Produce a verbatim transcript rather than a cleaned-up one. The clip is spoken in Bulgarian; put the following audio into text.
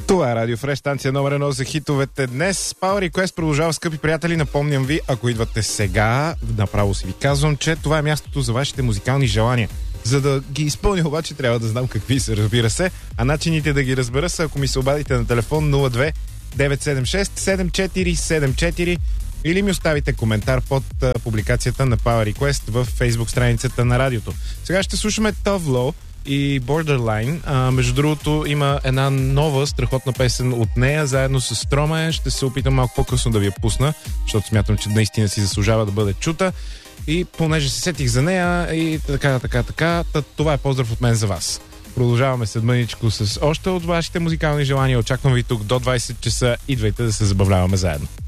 Това е Радио Фреш, станция номер едно за хитовете. Днес Power Request продължава, скъпи приятели. Напомням ви, ако идвате сега, направо си ви казвам, че това е мястото за вашите музикални желания. За да ги изпълня обаче, трябва да знам какви са, разбира се. А начините да ги разбера са, ако ми се обадите на телефон нула две девет седем шест седем четири седем четири или ми оставите коментар под а, публикацията на Power Request в Facebook страницата на радиото. Сега ще слушаме Tove Lo и Borderline. А, между другото, има една нова страхотна песен от нея, заедно с Stromae. Ще се опитам малко по-късно да ви я пусна, защото смятам, че наистина си заслужава да бъде чута. И понеже се сетих за нея и така, така, така, това е поздрав от мен за вас. Продължаваме след мъничко с още от вашите музикални желания. Очаквам ви тук до двайсет часа. Идвайте да се забавляваме заедно.